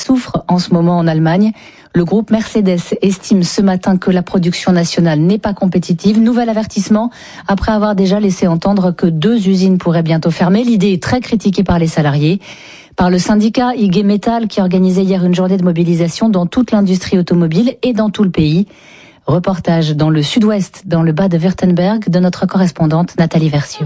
souffre en ce moment en Allemagne. Le groupe Mercedes estime ce matin que la production nationale n'est pas compétitive. Nouvel avertissement après avoir déjà laissé entendre que 2 usines pourraient bientôt fermer. L'idée est très critiquée par les salariés. Par le syndicat IG Metall qui organisait hier une journée de mobilisation dans toute l'industrie automobile et dans tout le pays. Reportage dans le sud-ouest, dans le Bade-Württemberg, de notre correspondante Nathalie Versieux.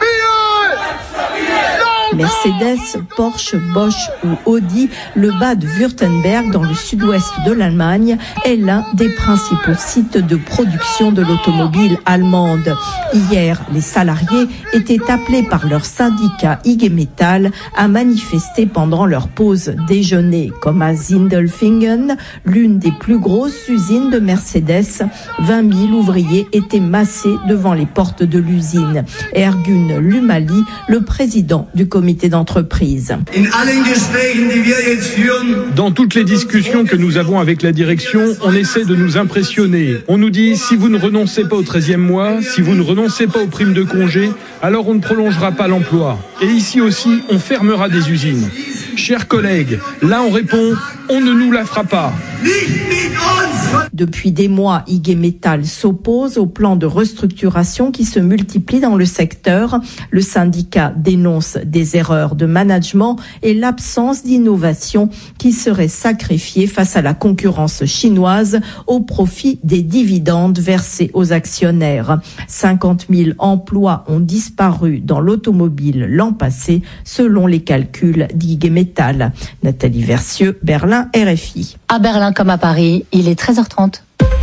Mercedes, Porsche, Bosch ou Audi, le Bade-Württemberg, dans le sud-ouest de l'Allemagne, est l'un des principaux sites de production de l'automobile allemande. Hier, les salariés étaient appelés par leur syndicat IG Metall à manifester pendant leur pause déjeuner, comme à Sindelfingen, l'une des plus grosses usines de Mercedes. 20 000 ouvriers étaient massés devant les portes de l'usine. Ergun Lumali, le président du comité d'entreprise. Dans toutes les discussions que nous avons avec la direction, on essaie de nous impressionner. On nous dit, si vous ne renoncez pas au 13e mois, si vous ne renoncez pas aux primes de congé, alors on ne prolongera pas l'emploi. Et ici aussi, on fermera des usines. Chers collègues, là on répond, on ne nous la fera pas. Depuis des mois, IG Metall s'oppose au plan de restructuration qui se multiplie dans le secteur. Le syndicat dénonce des erreurs de management et l'absence d'innovation qui serait sacrifiée face à la concurrence chinoise au profit des dividendes versés aux actionnaires. 50 000 emplois ont disparu dans l'automobile l'an passé, selon les calculs d'IG Metall. Nathalie Versieux, Berlin, RFI. À Berlin comme à Paris, il est 13h30.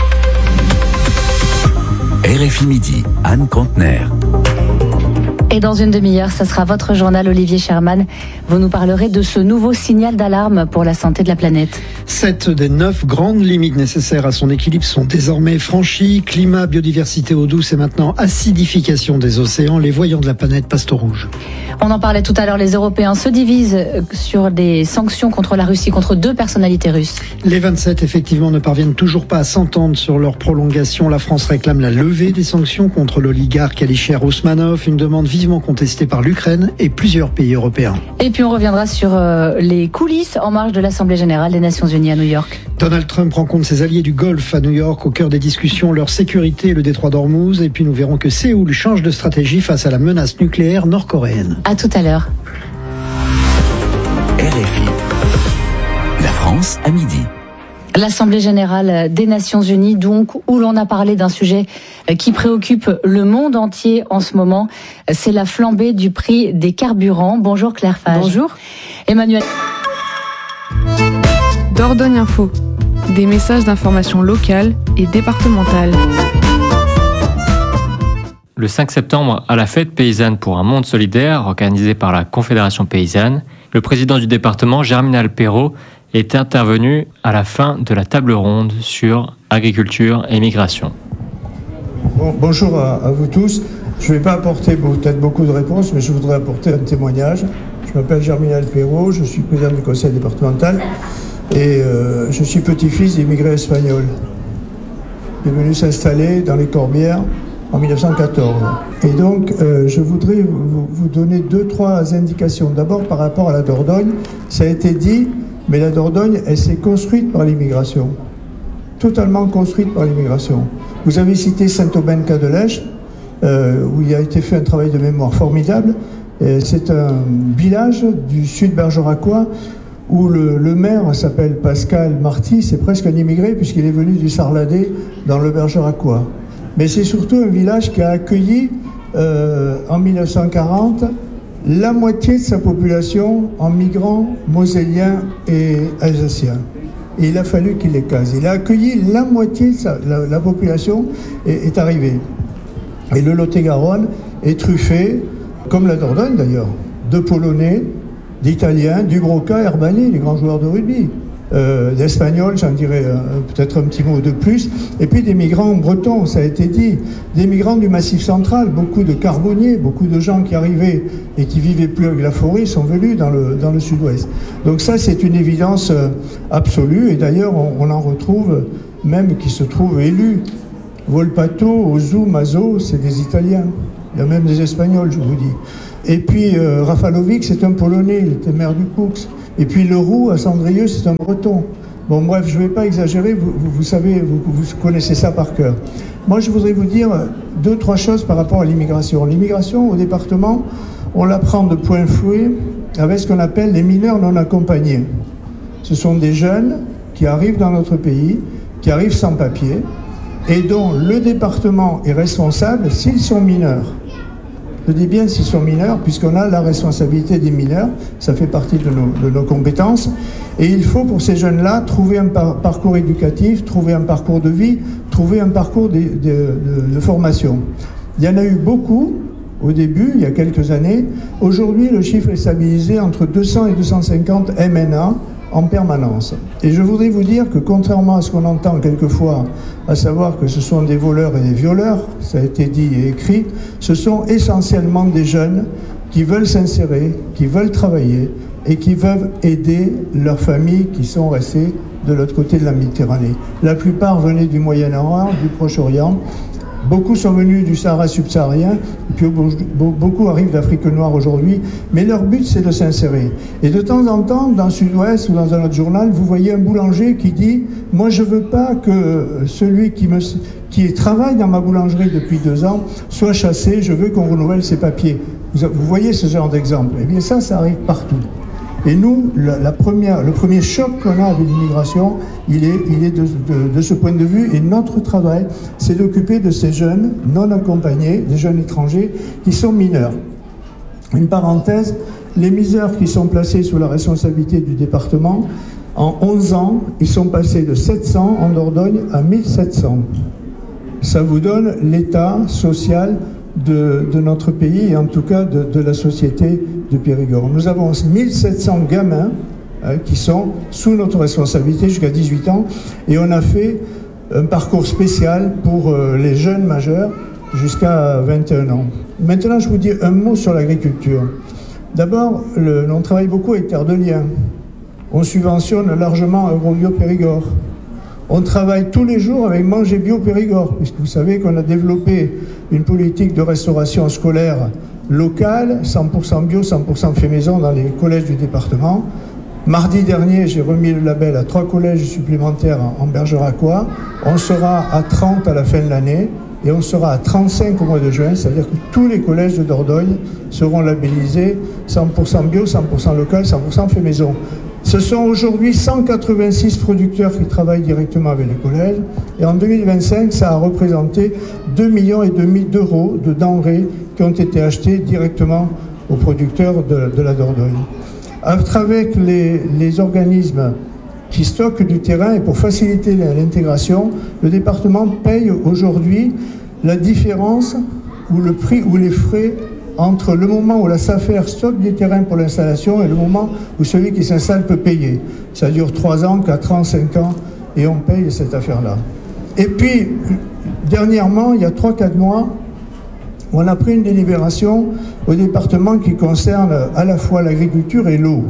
RFI Midi, Anne Contener. Et dans une demi-heure, ça sera votre journal Olivier Sherman. Vous nous parlerez de ce nouveau signal d'alarme pour la santé de la planète. 7 des 9 grandes limites nécessaires à son équilibre sont désormais franchies. Climat, biodiversité, eau douce et maintenant acidification des océans. Les voyants de la planète passent au rouge. On en parlait tout à l'heure, les Européens se divisent sur des sanctions contre la Russie, contre 2 personnalités russes. Les 27, effectivement, ne parviennent toujours pas à s'entendre sur leur prolongation. La France réclame la levée des sanctions contre l'oligarque Alisher Ousmanov, une demande vivement contestée par l'Ukraine et plusieurs pays européens. Et puis on reviendra sur les coulisses en marge de l'Assemblée générale des Nations Unies à New York. Donald Trump rencontre ses alliés du Golfe à New York, au cœur des discussions, leur sécurité et le détroit d'Ormuz. Et puis nous verrons que Séoul change de stratégie face à la menace nucléaire nord-coréenne. À tout à l'heure. RFI. La France à midi. L'Assemblée générale des Nations Unies, donc, où l'on a parlé d'un sujet qui préoccupe le monde entier en ce moment, c'est la flambée du prix des carburants. Bonjour Claire Fage. Bonjour. Emmanuel. Dordogne Info, des messages d'information locale et départementale. Le 5 septembre, à la fête paysanne pour un monde solidaire, organisée par la Confédération paysanne, le président du département, Germinal Perrault, est intervenu à la fin de la table ronde sur agriculture et migration. Bonjour à vous tous. Je ne vais pas apporter peut-être beaucoup de réponses, mais je voudrais apporter un témoignage. Je m'appelle Germinal Perrault, je suis président du conseil départemental et je suis petit-fils d'immigrés espagnols. Il est venu s'installer dans les Corbières en 1914. Et donc, je voudrais vous donner 2-3 indications. D'abord, par rapport à la Dordogne, ça a été dit, mais la Dordogne, elle s'est construite par l'immigration. Totalement construite par l'immigration. Vous avez cité Saint-Aubin-Cas-de-Lèche, où il a été fait un travail de mémoire formidable. C'est un village du sud bergeracois où le maire s'appelle Pascal Marty, c'est presque un immigré puisqu'il est venu du Sarladé dans le bergeracois. Mais c'est surtout un village qui a accueilli en 1940 la moitié de sa population en migrants mosellien et alsaciens. Et il a fallu qu'il les case. Il a accueilli la moitié de la population est arrivée. Et le Lot-et-Garonne est truffé, comme la Dordogne d'ailleurs, de Polonais, d'Italiens, du Broca, Herbani, les grands joueurs de rugby. D'Espagnols, j'en dirais peut-être un petit mot de plus, et puis des migrants bretons, ça a été dit, des migrants du Massif central, beaucoup de carbonniers, beaucoup de gens qui arrivaient et qui vivaient plus avec la forêt sont venus dans le sud-ouest. Donc ça, c'est une évidence absolue, et d'ailleurs, on en retrouve même qui se trouvent élus. Volpato, Ozu, Mazo, c'est des Italiens. Il y a même des Espagnols, je vous dis. Et puis Rafalovic, c'est un Polonais, il était maire du Coux. Et puis Leroux, à Cendrieux, c'est un Breton. Bon, bref, je ne vais pas exagérer, vous savez, vous connaissez ça par cœur. Moi, je voudrais vous dire 2-3 choses par rapport à l'immigration. L'immigration, au département, on la prend de point fouet avec ce qu'on appelle les mineurs non accompagnés. Ce sont des jeunes qui arrivent dans notre pays, qui arrivent sans papier, et dont le département est responsable s'ils sont mineurs. Je dis bien s'ils sont mineurs, puisqu'on a la responsabilité des mineurs, ça fait partie de nos compétences, et il faut pour ces jeunes-là trouver un parcours éducatif, trouver un parcours de vie, trouver un parcours de formation. Il y en a eu beaucoup au début, il y a quelques années. Aujourd'hui, le chiffre est stabilisé entre 200 et 250 MNA en permanence. Et je voudrais vous dire que contrairement à ce qu'on entend quelquefois, à savoir que ce sont des voleurs et des violeurs, ça a été dit et écrit, ce sont essentiellement des jeunes qui veulent s'insérer, qui veulent travailler et qui veulent aider leurs familles qui sont restées de l'autre côté de la Méditerranée. La plupart venaient du Moyen-Orient, du Proche-Orient. Beaucoup sont venus du Sahara subsaharien, et puis beaucoup arrivent d'Afrique noire aujourd'hui, mais leur but c'est de s'insérer. Et de temps en temps, dans Sud-Ouest ou dans un autre journal, vous voyez un boulanger qui dit « Moi je veux pas que celui qui travaille dans ma boulangerie depuis 2 ans soit chassé, je veux qu'on renouvelle ses papiers. » Vous voyez ce genre d'exemple. Eh bien ça arrive partout. Et nous, le premier choc qu'on a avec l'immigration, il est de ce point de vue. Et notre travail, c'est d'occuper de ces jeunes non accompagnés, des jeunes étrangers qui sont mineurs. Une parenthèse, les mineurs qui sont placés sous la responsabilité du département, en 11 ans, ils sont passés de 700 en Dordogne à 1700. Ça vous donne l'état social de notre pays et en tout cas de la société de Périgord. Nous avons 1700 gamins qui sont sous notre responsabilité jusqu'à 18 ans et on a fait un parcours spécial pour les jeunes majeurs jusqu'à 21 ans. Maintenant, je vous dis un mot sur l'agriculture. D'abord, on travaille beaucoup avec Terre de Liens. On subventionne largement Agrobio Périgord. On travaille tous les jours avec Manger Bio Périgord, puisque vous savez qu'on a développé une politique de restauration scolaire locale, 100% bio, 100% fait maison dans les collèges du département. Mardi dernier, j'ai remis le label à 3 collèges supplémentaires en Bergeracois. On sera à 30 à la fin de l'année et on sera à 35 au mois de juin, c'est-à-dire que tous les collèges de Dordogne seront labellisés 100% bio, 100% local, 100% fait maison. Ce sont aujourd'hui 186 producteurs qui travaillent directement avec les collèges et en 2025, ça a représenté 2,5 millions d'euros de denrées qui ont été achetées directement aux producteurs de la Dordogne. À travers les organismes qui stockent du terrain et pour faciliter l'intégration, le département paye aujourd'hui la différence ou le prix ou les frais entre le moment où la SAFER stocke des terrains pour l'installation et le moment où celui qui s'installe peut payer. Ça dure 3 ans, 4 ans, 5 ans, et on paye cette affaire-là. Et puis, dernièrement, il y a 3-4 mois, on a pris une délibération au département qui concerne à la fois l'agriculture et l'eau.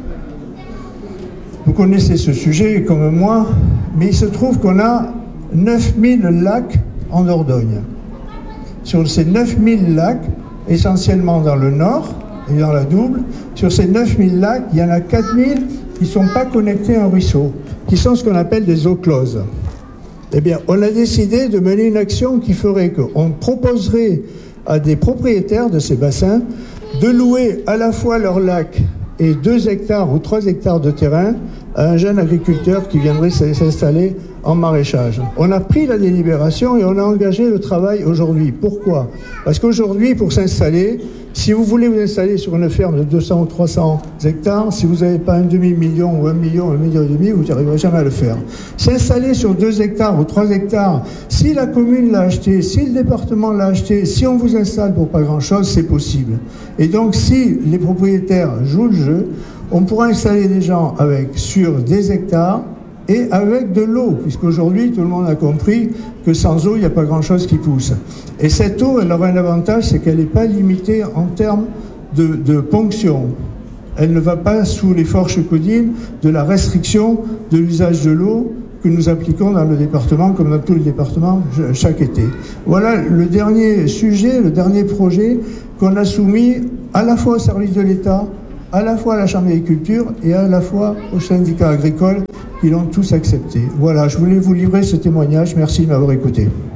Vous connaissez ce sujet comme moi, mais il se trouve qu'on a 9000 lacs en Dordogne. Sur ces 9000 lacs, essentiellement dans le nord et dans la Double, sur ces 9000 lacs, il y en a 4000 qui ne sont pas connectés à un ruisseau, qui sont ce qu'on appelle des eaux closes. Eh bien, on a décidé de mener une action qui ferait qu'on proposerait à des propriétaires de ces bassins de louer à la fois leur lac et 2 hectares ou 3 hectares de terrain à un jeune agriculteur qui viendrait s'installer en maraîchage. On a pris la délibération et on a engagé le travail aujourd'hui. Pourquoi ? Parce qu'aujourd'hui, pour s'installer, si vous voulez vous installer sur une ferme de 200 ou 300 hectares, si vous n'avez pas un demi-million ou 1 million, 1,5 million, vous n'arriverez jamais à le faire. S'installer sur 2 hectares ou 3 hectares, si la commune l'a acheté, si le département l'a acheté, si on vous installe pour pas grand-chose, c'est possible. Et donc, si les propriétaires jouent le jeu, on pourra installer des gens sur des hectares et avec de l'eau, puisqu'aujourd'hui, tout le monde a compris que sans eau, il n'y a pas grand-chose qui pousse. Et cette eau, elle aura un avantage, c'est qu'elle n'est pas limitée en termes de ponction. Elle ne va pas sous les forches codines de la restriction de l'usage de l'eau que nous appliquons dans le département, comme dans tous les départements, chaque été. Voilà le dernier sujet, le dernier projet qu'on a soumis à la fois au service de l'État, à la fois à la Chambre d'agriculture et à la fois aux syndicats agricoles qui l'ont tous accepté. Voilà, je voulais vous livrer ce témoignage. Merci de m'avoir écouté.